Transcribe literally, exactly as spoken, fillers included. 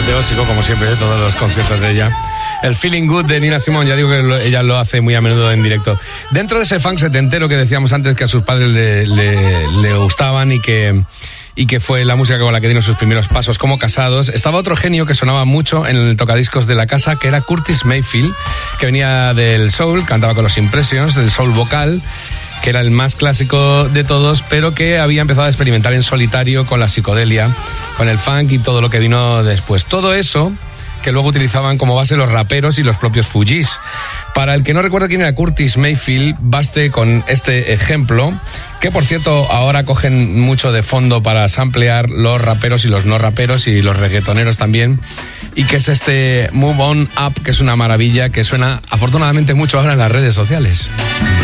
apoteósico, como siempre, de todos los conciertos de ella. El Feeling Good de Nina Simone, ya digo que lo, ella lo hace muy a menudo en directo. Dentro de ese funk setentero que decíamos antes que a sus padres le, le, le gustaban y que, y que fue la música con la que dieron sus primeros pasos como casados, estaba otro genio que sonaba mucho en el tocadiscos de la casa, que era Curtis Mayfield, que venía del soul, cantaba con los Impressions, del soul vocal, que era el más clásico de todos, pero que había empezado a experimentar en solitario con la psicodelia, con el funk y todo lo que vino después. Todo eso que luego utilizaban como base los raperos y los propios Fugees. Para el que no recuerda quién era Curtis Mayfield, baste con este ejemplo, que por cierto ahora cogen mucho de fondo para samplear los raperos y los no raperos y los reggaetoneros también, y que es este Move On Up, que es una maravilla que suena afortunadamente mucho ahora en las redes sociales.